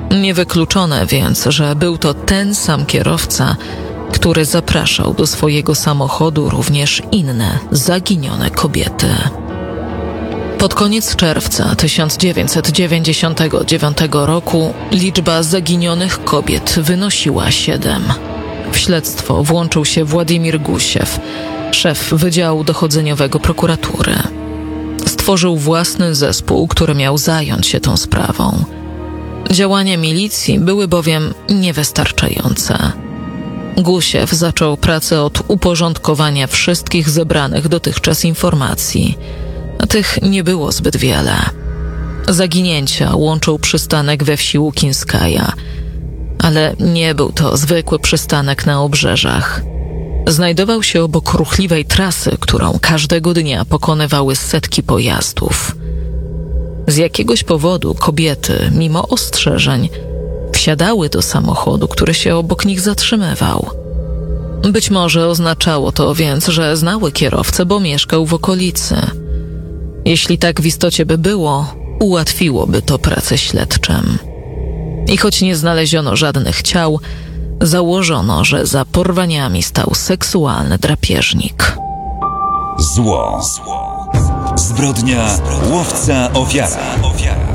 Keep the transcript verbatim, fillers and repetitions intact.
Niewykluczone więc, że był to ten sam kierowca, który zapraszał do swojego samochodu również inne zaginione kobiety. Pod koniec czerwca tysiąc dziewięćset dziewięćdziesiątego dziewiątego roku liczba zaginionych kobiet wynosiła siedem. W śledztwo włączył się Władimir Gusiew, szef Wydziału Dochodzeniowego Prokuratury. Stworzył własny zespół, który miał zająć się tą sprawą. Działania milicji były bowiem niewystarczające. Gusiew zaczął pracę od uporządkowania wszystkich zebranych dotychczas informacji, a tych nie było zbyt wiele. Zaginięcia łączył przystanek we wsi Łukinskaja, ale nie był to zwykły przystanek na obrzeżach. Znajdował się obok ruchliwej trasy, którą każdego dnia pokonywały setki pojazdów. Z jakiegoś powodu kobiety, mimo ostrzeżeń, wsiadały do samochodu, który się obok nich zatrzymywał. Być może oznaczało to więc, że znały kierowcę, bo mieszkał w okolicy. Jeśli tak w istocie by było, ułatwiłoby to pracę śledczym. I choć nie znaleziono żadnych ciał, założono, że za porwaniami stał seksualny drapieżnik. Zło. Zbrodnia, łowca, ofiara.